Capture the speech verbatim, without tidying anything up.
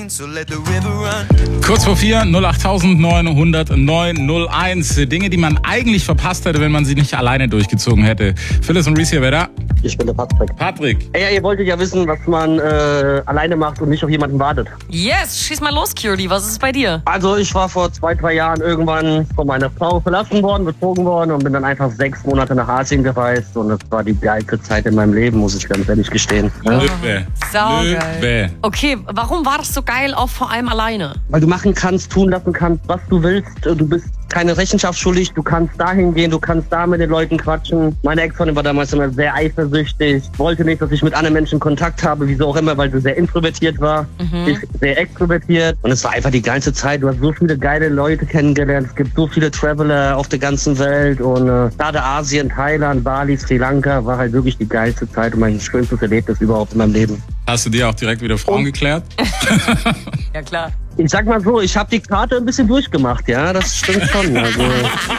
Kurz vor vier, null acht neun null null neun null eins. Dinge, die man eigentlich verpasst hätte, wenn man sie nicht alleine durchgezogen hätte. Phyllis und Reese hier, wer da? Ich bin der Patrick. Patrick. Ey, ihr wolltet ja wissen, was man äh, alleine macht und nicht auf jemanden wartet. Yes, schieß mal los, Curie. Was ist bei dir? Also ich war vor zwei, drei Jahren irgendwann von meiner Frau verlassen worden, betrogen worden und bin dann einfach sechs Monate nach Asien gereist. Und das war die geilste Zeit in meinem Leben, muss ich ganz ehrlich gestehen. Ja? Löwe. Saugeil. Löwe. Okay, warum war das so geil, auch vor allem alleine? Weil du machen kannst, tun lassen kannst, was du willst. Du bist keine Rechenschaft schuldig. Du kannst dahin gehen, du kannst da mit den Leuten quatschen. Meine Ex-Freundin war damals immer sehr eifersüchtig. Wollte nicht, dass ich mit anderen Menschen Kontakt habe, wieso auch immer, weil du sehr introvertiert war. Mhm. Ich sehr extrovertiert. Und es war einfach die geilste Zeit. Du hast so viele geile Leute kennengelernt. Es gibt so viele Traveler auf der ganzen Welt. Und äh, gerade Asien, Thailand, Bali, Sri Lanka war halt wirklich die geilste Zeit und mein schönstes Erlebnis überhaupt in meinem Leben. Hast du dir auch direkt wieder Frauen geklärt? Ja, klar. Ich sag mal so, ich habe die Karte ein bisschen durchgemacht, ja, das stimmt schon. Also